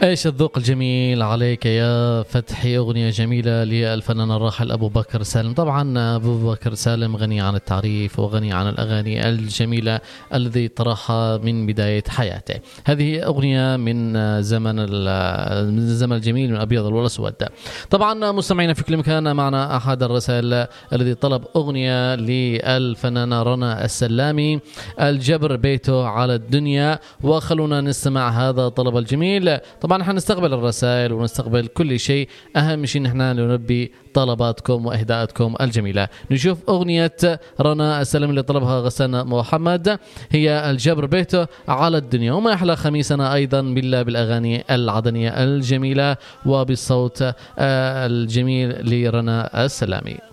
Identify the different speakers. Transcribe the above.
Speaker 1: ايش الذوق الجميل عليك يا فتحي، اغنيه جميله للفنان الراحل ابو بكر سالم. طبعا ابو بكر سالم غني عن التعريف وغني عن الاغاني الجميله الذي طرحها من بدايه حياته. هذه اغنيه من زمن الجميل من الابيض والاسود. طبعا مستمعينا في كل مكان، معنا احد الرسائل الذي طلب اغنيه للفنانه رنا السلامي، الجبر بيته على الدنيا، وخلونا نستمع هذا الطلب الجميل. طبعا نحن نستقبل الرسائل ونستقبل كل شيء، اهم شيء نحن نلبي طلباتكم واهداءاتكم الجميله. نشوف اغنيه رنا السلامي اللي طلبها غسان محمد، هي الجبر بيته على الدنيا. وما احلى خميسنا ايضا بالاغاني العدنيه الجميله وبالصوت الجميل لرنا السلامي.